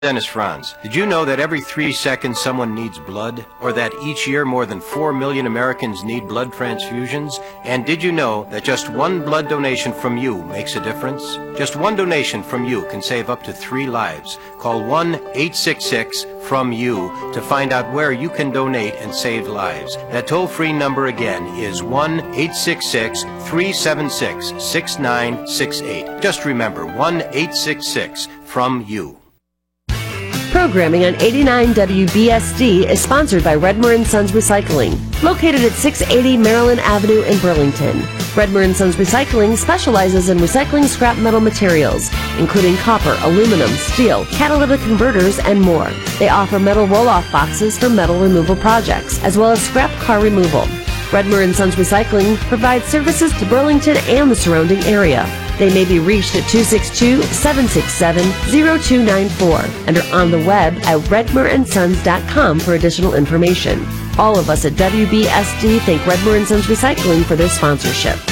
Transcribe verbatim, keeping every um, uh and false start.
Dennis Franz. Did you know that every three seconds someone needs blood? Or that each year more than four million Americans need blood transfusions? And did you know that just one blood donation from you makes a difference? Just one donation from you can save up to three lives. Call one eight six six from you to find out where you can donate and save lives. That toll-free number again is one eight six six, three seven six, six nine six eight. Just remember, one eight six six from you. Programming on eighty-nine W B S D is sponsored by Redmer and Sons Recycling, located at six eighty Maryland Avenue in Burlington. Redmer and Sons Recycling specializes in recycling scrap metal materials, including copper, aluminum, steel, catalytic converters, and more. They offer metal roll-off boxes for metal removal projects, as well as scrap car removal. Redmer and Sons Recycling provides services to Burlington and the surrounding area. They may be reached at two six two, seven six seven, zero two nine four and are on the web at redmer and sons dot com for additional information. All of us at W B S D thank Redmer and Sons Recycling for their sponsorship.